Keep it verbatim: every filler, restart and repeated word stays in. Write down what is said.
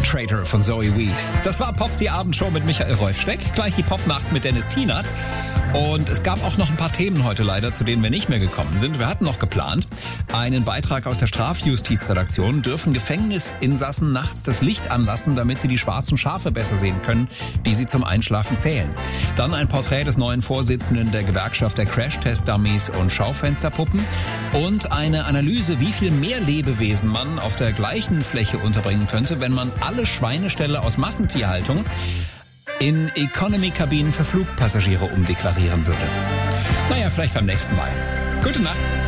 Infiltrator von Zoe Wees. Das war Pop, die Abendshow mit Michael Rolf-Steck. Gleich die Popnacht mit Dennis Tienert. Und es gab auch noch ein paar Themen heute leider, zu denen wir nicht mehr gekommen sind. Wir hatten noch geplant einen Beitrag aus der Strafjustizredaktion. Dürfen Gefängnisinsassen nachts das Licht anlassen, damit sie die schwarzen Schafe besser sehen können, die sie zum Einschlafen zählen. Dann ein Porträt des neuen Vorsitzenden der Gewerkschaft der Crash-Test-Dummies und Schaufensterpuppen. Und eine Analyse, wie viel mehr Lebewesen man auf der gleichen Fläche unterbringen könnte, wenn man alle Schweineställe aus Massentierhaltung in Economy-Kabinen für Flugpassagiere umdeklarieren würde. Naja, vielleicht beim nächsten Mal. Gute Nacht.